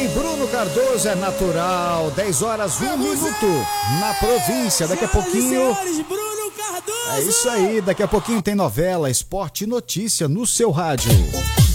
Tem Bruno Cardoso, é natural. 10 horas, 1 minuto na província. Daqui a pouquinho. Bruno Cardoso. É isso aí, daqui a pouquinho tem novela, esporte e notícia no seu rádio.